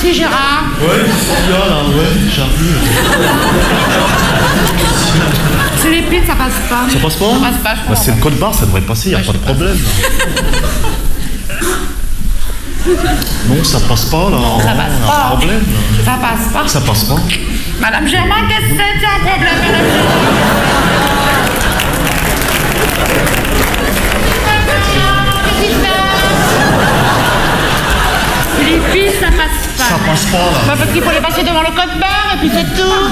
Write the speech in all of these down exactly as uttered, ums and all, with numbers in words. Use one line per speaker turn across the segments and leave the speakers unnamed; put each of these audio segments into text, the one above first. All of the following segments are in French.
Merci Gérard.
Ouais, qu'est-ce qu'il y a là? Ouais, j'arrive.
C'est les piles, ça passe pas.
Ça passe pas?
Ça passe pas, je
Bah,
crois.
c'est le code barre, ça devrait passer, y a
Ouais,
pas de
je
problème. Non, ça passe pas là.
Ça passe
On a
pas.
un problème.
Ça passe pas.
Ça passe pas.
Madame Germain, qu'est-ce que c'est? C'est un problème, Madame Germain. Les piles, ça passe pas.
Ça passe pas là.
Bah, parce qu'il faut les passer devant le code barre et puis c'est tout.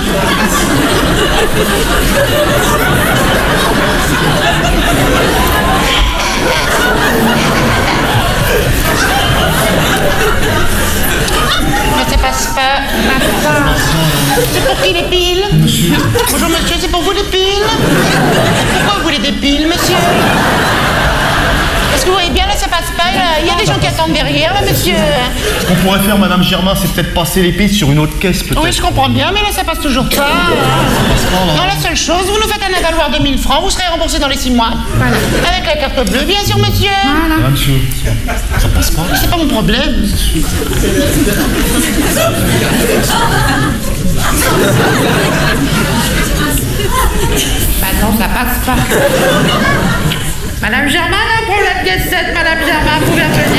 Mais ça passe pas. Passe pas. C'est pour qui les piles?
Monsieur.
Bonjour monsieur, c'est pour vous les piles? Pourquoi vous voulez des piles, monsieur? Est-ce que vous voyez bien là, ça passe pas? Là, il y a des gens qui attendent derrière, là, monsieur.
Ce qu'on pourrait faire, Madame Germain, c'est peut-être passer les pistes sur une autre caisse, peut-être.
Oui, je comprends bien, mais là, ça passe toujours pas. Non, la seule chose, vous nous faites un avaloir de mille francs, vous serez remboursé dans les six mois. Voilà. Avec la carte bleue, bien sûr, monsieur.
Ah, monsieur, ça passe pas.
Mais c'est pas mon problème. Bah non, ça passe pas. Madame Germain, un problème pièce sept, Madame Germain, vous pouvez venir.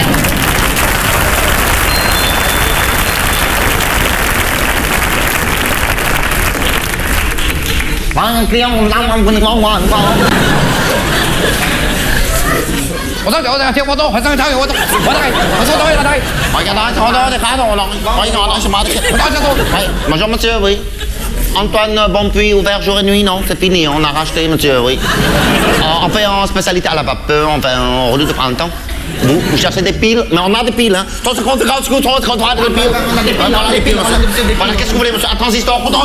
Un client, on a un bon grand one.
我上我上听我懂，我上听我懂，我大概我上懂我大概。
Regardez, regardez, regardez, regardez, je m'arrête. Bonjour monsieur, oui. Antoine Bonpuis, ouvert jour et nuit, non, c'est fini, on a racheté, monsieur, oui. On fait en spécialité à la vapeur, on fait en redoute de printemps. Vous, vous cherchez des piles, mais on a des piles, hein. trente secondes, trente secondes, trente secondes, trente secondes, des piles. Voilà des piles, monsieur. Voilà, qu'est-ce que vous voulez, monsieur? Un transistor, un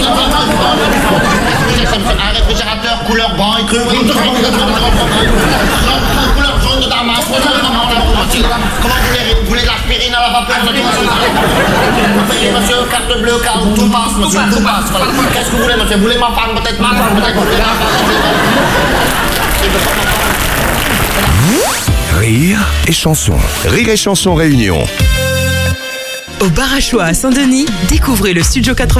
réfrigérateur couleur brun et cru. Couleur jaune de damas. Comment vous voulez? Vous voulez de l'aspirine à la vapeur? Vous payez, monsieur, carte bleue, carte, tout passe, monsieur, tout passe. Voilà. Qu'est-ce que vous voulez, monsieur? Vous voulez ma femme, peut-être ma femme, peut-être.
Rire et chanson. Rire et chanson réunion.
Au Bar à Choix à Saint-Denis, découvrez le Studio quatre-vingt-dix.